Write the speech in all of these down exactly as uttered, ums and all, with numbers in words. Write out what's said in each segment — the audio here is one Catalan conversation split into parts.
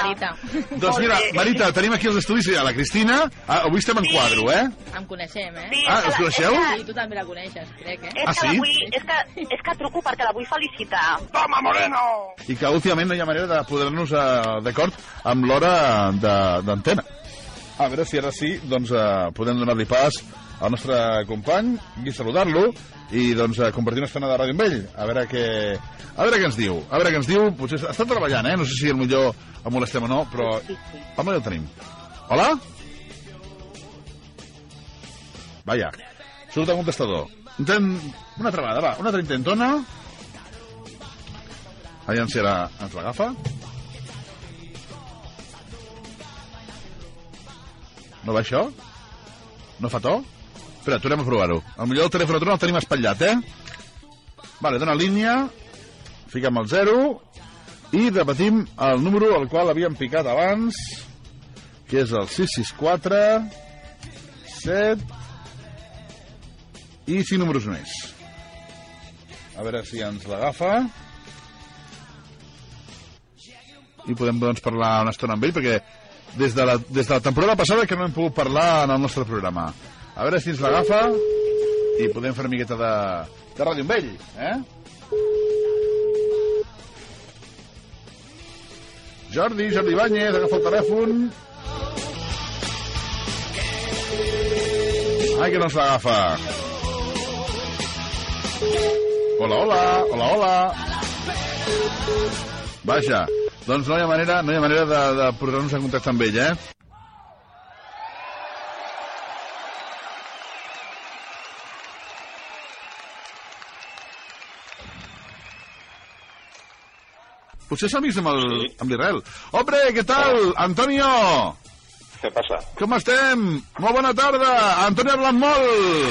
Marita. Doncs mira, Marita, tenim aquí els estudis a la Cristina. Ah, avui estem en quadro, eh? Em coneixem, eh? Sí, Ah, és us que- coneixeu? és que- I tu també la coneixes, crec, eh? És Ah, que sí? la vull, és, que, és que truco perquè la vull felicitar. Toma, Moreno! I que últimament no hi ha manera de poder-nos uh, d'acord amb l'hora de- d'antena. A veure si ara sí, doncs uh, podem donar-li pas al nostre company i saludar-lo i doncs uh, compartir una estona de ràdio amb ell. A veure què, a veure què ens diu. A veure què ens diu. Potser està treballant, eh? No sé si potser el molestem o no, però home, ja el tenim. Hola? Vaja, surt el contestador. Intent... Una altra vegada, va, una altra intentona. Aviam si ara ens l'agafa. No va això? No fa to? Espera, tornem a provar-ho. Al millor el telèfon el tenim espatllat, eh? Vale, dona línia. Fiquem el zero. I repetim el número al qual havíem picat abans, que és el sis sis quatre set i cinc números més. A veure si ens l'agafa. I podem, doncs, parlar una estona amb ell, perquè des de, la, des de la temporada passada que no hem pogut parlar en el nostre programa. A veure si ens l'agafa i podem fer una miqueta de, de ràdio amb ell, eh? Jordi, Jordi Ibáñez, agafa el telèfon. Ai, que no ens l'agafa. Hola, hola, hola, hola. Vaja, doncs no hi ha manera, no hi ha manera de, de posar-nos en contacte amb ell, eh? Potser s'ha vist amb el- amb l'Israel. Hombre, què tal? Antonio! Què passa? Com estem? Molt bona tarda! Antonio Blanmol!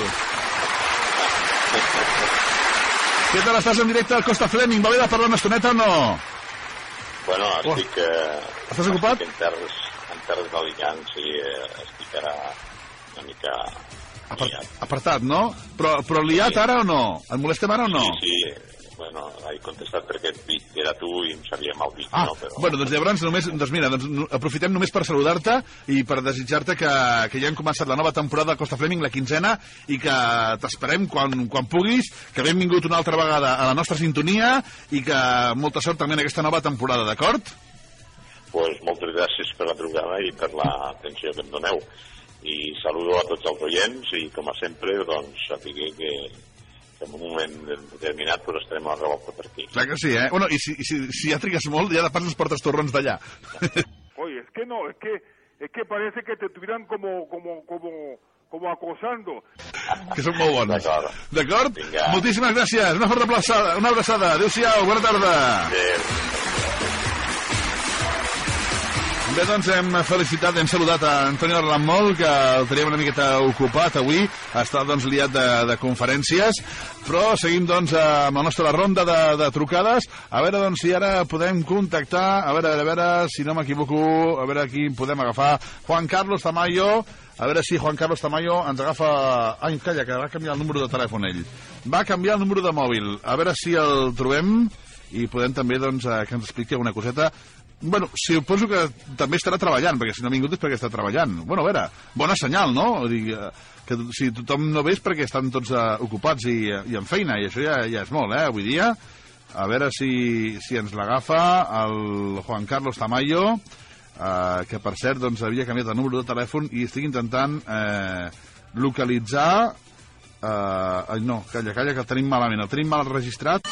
Què tal, estàs en directe al Costa Fleming? Va bé de parlar una estoneta o no? Bueno, estic... Eh, Estàs ocupat? Estic en terres, en terres d'Alicants i eh, estic ara una mica... Apart, liat. apartat, no? Però, però liat Sí. ara o no? Et molestem ara o no? Sí, sí. Bueno, he contestat perquè et dit que era tu i em sabia mal dit, Ah, no? Però... bueno, doncs llavors només, doncs mira, doncs no- aprofitem només per saludar-te i per desitjar-te que, que ja hem començat la nova temporada de Costa Fleming, la quinzena, i que t'esperem quan, quan puguis, que benvingut una altra vegada a la nostra sintonia i que molta sort també en aquesta nova temporada, d'acord? Pues moltes gràcies per la trucada i per l'atenció que em doneu. I saludo a tots els oients i, com a sempre, doncs, sapigueu que, que en un moment determinat pues, estarem a la revolta per aquí. Clar que sí, eh? Bueno, i si, i si, si ja trigues molt, ja de pas ens portes torrons d'allà. Oye, es que no, es que es que parece que te estuvieran como como como como acosando. Que són molt bons. D'acord. D'acord? Vinga. Moltíssimes gràcies. Una forta abraçada. Una abraçada. Adéu-siau. Bona tarda. Adéu. Bé, doncs hem felicitat, hem saludat a Antonio Arlamol, que el teníem una miqueta ocupat avui, està doncs liat de, de conferències, però seguim doncs amb la nostra ronda de, de trucades, a veure doncs si ara podem contactar, a veure, a veure, a veure si no m'equivoco, a veure qui podem agafar, Juan Carlos Tamayo, a veure si Juan Carlos Tamayo ens agafa... Ai, calla, que va canviar el número de telèfon ell. Va canviar el número de mòbil, a veure si el trobem i podem també doncs que ens expliqui alguna coseta. Bueno, suposo que també estarà treballant, perquè si no ha vingut és perquè està treballant. Bueno, a veure, bona senyal, no? O sigui, que si tothom no ve és perquè estan tots uh, ocupats i, i en feina, i això ja, ja és molt, eh, avui dia. A veure si, si ens l'agafa el Juan Carlos Tamayo, uh, que per cert doncs, havia canviat el número de telèfon i estic intentant eh, localitzar... Uh, ai, no, calla, calla, que el tenim malament. El tenim mal registrat.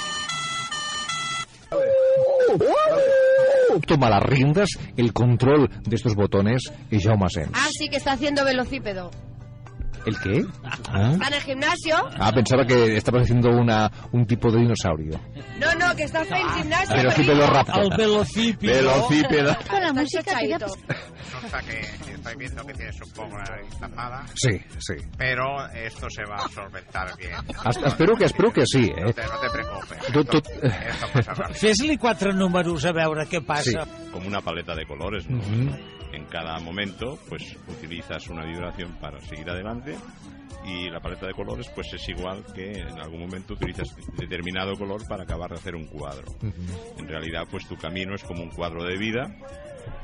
Toma las riendas, el control de estos botones es Jaume Asens. Ah, sí, que está haciendo velocípedo. ¿El qué? ¿Ah? ¿Está en el gimnasio? Ah, pensaba que estabas haciendo una, un tipo de dinosaurio. No, no, que está en el gimnasio. Velocípedo Raptor. El velocípedo. Velocípedo. Con la música que... Resulta que estoy viendo que tienes un poco la nariz tapada, Sí, sí. pero esto se va a solventar bien. Es- espero que, espero que sí, No eh? te, no te preocupes. Tu- tu- Esto, esto pasa rápido. Fes-li quatre números a veure què passa. Como una paleta de colores, ¿no? Ujú. En cada momento, pues utilizas una vibración para seguir adelante y la paleta de colores, pues es igual que en algún momento utilizas determinado color para acabar de hacer un cuadro. Ujú. En realidad, pues tu camino es como un cuadro de vida